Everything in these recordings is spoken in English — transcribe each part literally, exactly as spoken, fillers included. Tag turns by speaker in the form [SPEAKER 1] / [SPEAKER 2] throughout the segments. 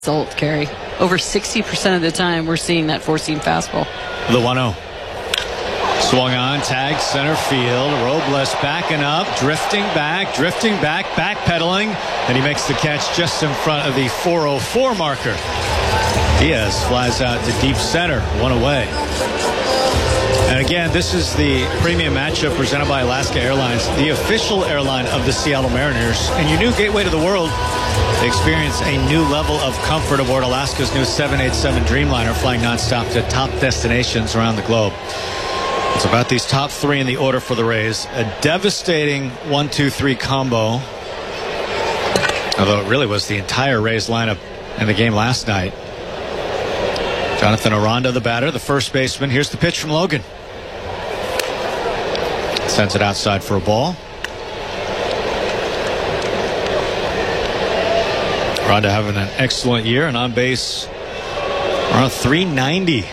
[SPEAKER 1] result, Gary. Over sixty percent of the time, we're seeing that four-seam fastball.
[SPEAKER 2] The one oh. Swung on, tagged center field. Robles backing up, drifting back, drifting back, backpedaling, and he makes the catch just in front of the four oh four marker. Diaz flies out to deep center, one away. And again, this is the premium matchup presented by Alaska Airlines, the official airline of the Seattle Mariners. And your new gateway to the world. Experience a new level of comfort aboard Alaska's new seven eighty-seven Dreamliner, flying nonstop to top destinations around the globe. It's about these top three in the order for the Rays. A devastating one two three combo. Although it really was the entire Rays lineup in the game last night. Jonathan Aranda, the batter, the first baseman. Here's the pitch from Logan. Sends it outside for a ball. Aranda having an excellent year, and on base around three ninety.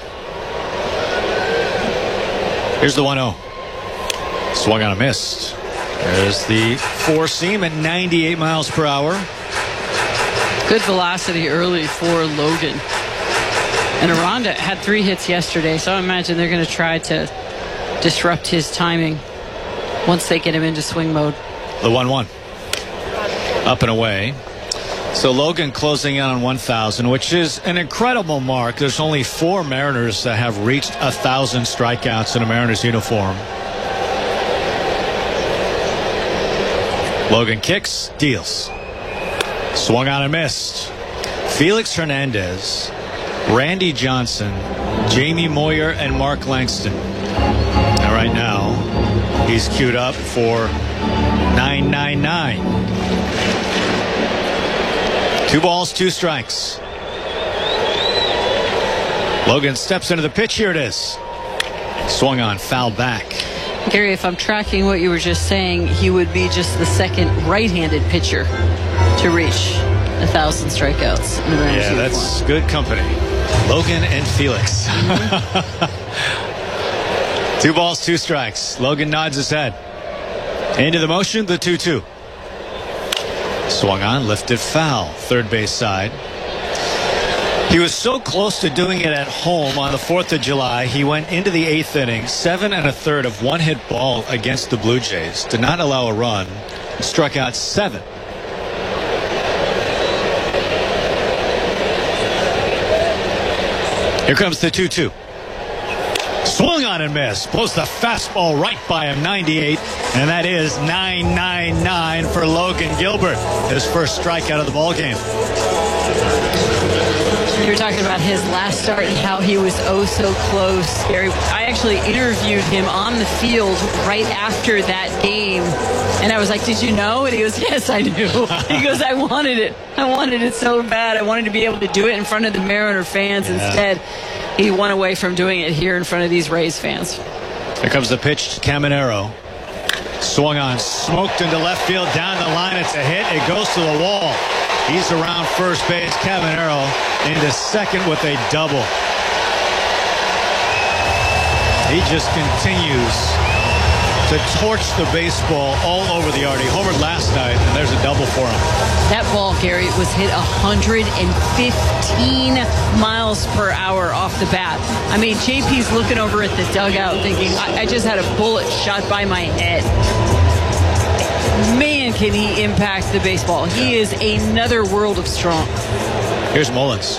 [SPEAKER 2] Here's the one oh. Swung on a miss. There's the four seam at ninety-eight miles per hour.
[SPEAKER 1] Good velocity early for Logan. And Aranda had three hits yesterday, so I imagine they're going to try to disrupt his timing once they get him into swing mode.
[SPEAKER 2] The one one. Up and away. So Logan closing in on one thousand, which is an incredible mark. There's only four Mariners that have reached one thousand strikeouts in a Mariners uniform. Logan kicks, deals. Swung on and missed. Felix Hernandez, Randy Johnson, Jamie Moyer, and Mark Langston. And right now, he's queued up for nine nine nine. Two balls, two strikes. Logan steps into the pitch. Here it is. Swung on, foul back.
[SPEAKER 1] Gary, if I'm tracking what you were just saying, he would be just the second right-handed pitcher to reach a thousand strikeouts in the Mariners
[SPEAKER 2] Yeah,
[SPEAKER 1] uniform.
[SPEAKER 2] that's good company. Logan and Felix. Mm-hmm. Two balls, two strikes. Logan nods his head. Into the motion, the two two. Swung on, lifted foul, third base side. He was so close to doing it at home on the fourth of July. He went into the eighth inning, seven and a third of one hit ball against the Blue Jays. Did not allow a run. Struck out seven. Here comes the two two. Swung on and missed. Blows the fastball right by him, ninety-eight. And that is nine nine nine for Logan Gilbert. His first strikeout of the ballgame.
[SPEAKER 1] You were talking about his last start and how he was oh so close. Gary, I actually interviewed him on the field right after that game. And I was like, did you know? And he goes, yes, I knew. He goes, I wanted it. I wanted it so bad. I wanted to be able to do it in front of the Mariner fans. Yeah. Instead, he went away from doing it here in front of these Rays fans.
[SPEAKER 2] Here comes the pitch to Caminero. Swung on, smoked into left field, down the line. It's a hit. It goes to the wall. He's around first base. Caminero into second with a double. He just continues to torch the baseball all over the yard. He homered last night, and there's a double for him.
[SPEAKER 1] That ball, Gary, was hit one hundred fifteen miles per hour off the bat. I mean, J P's looking over at the dugout thinking, I, I just had a bullet shot by my head. Man, can he impact the baseball. He is another world of strong.
[SPEAKER 2] Here's Mullins.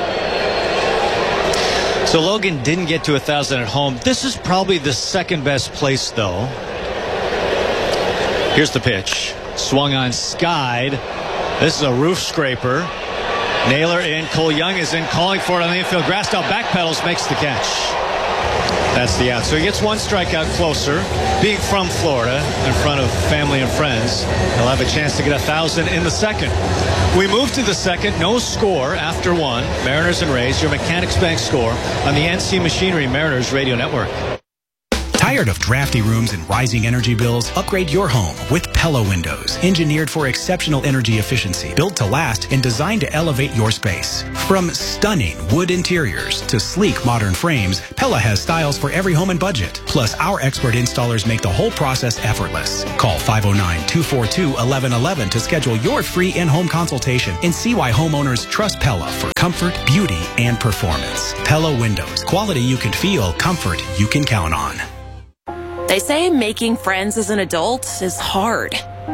[SPEAKER 2] So Logan didn't get to one thousand at home. This is probably the second best place, though. Here's the pitch. Swung on, skied. This is a roof scraper. Naylor in. Cole Young is in, calling for it on the infield. Grassdown backpedals, makes the catch. That's the out. So he gets one strikeout closer. Being from Florida, in front of family and friends, he'll have a chance to get a thousand in the second. We move to the second. No score after one. Mariners and Rays, your Mechanics Bank score on the N C Machinery Mariners Radio Network.
[SPEAKER 3] Tired of drafty rooms and rising energy bills? Upgrade your home with Pella windows, engineered for exceptional energy efficiency, built to last, and designed to elevate your space. From stunning wood interiors to sleek modern frames, Pella has styles for every home and budget. Plus, our expert installers make the whole process effortless. Call five oh nine, two four two, one one one one to schedule your free in-home consultation and see why homeowners trust Pella for comfort, beauty, and performance. Pella Windows. Quality you can feel, comfort you can count on.
[SPEAKER 4] They say making friends as an adult is hard.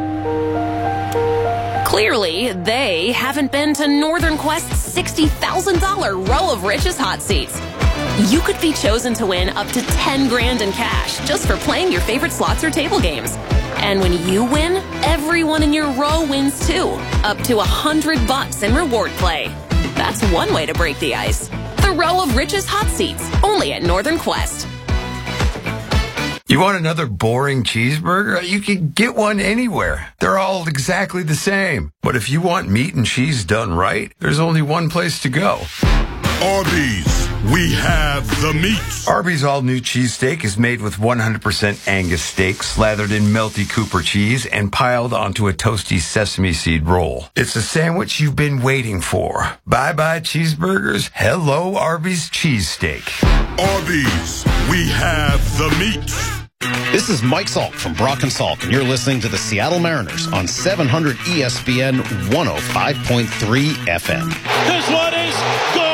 [SPEAKER 4] Clearly, they haven't been to Northern Quest's sixty thousand dollars Row of Riches hot seats. You could be chosen to win up to ten grand in cash just for playing your favorite slots or table games. And when you win, everyone in your row wins too, up to a hundred bucks in reward play. That's one way to break the ice. The Row of Riches hot seats, only at Northern Quest.
[SPEAKER 5] You want another boring cheeseburger? You can get one anywhere. They're all exactly the same. But if you want meat and cheese done right, there's only one place to go.
[SPEAKER 6] Arby's, we have the meat.
[SPEAKER 5] Arby's all-new cheesesteak is made with one hundred percent Angus steak, slathered in melty Cooper cheese, and piled onto a toasty sesame seed roll. It's the sandwich you've been waiting for. Bye-bye cheeseburgers. Hello, Arby's cheesesteak.
[SPEAKER 6] Arby's, we have the meat.
[SPEAKER 7] This is Mike Salk from Brock and Salk, and you're listening to the Seattle Mariners on seven hundred E S P N one oh five point three F M.
[SPEAKER 2] This one is good.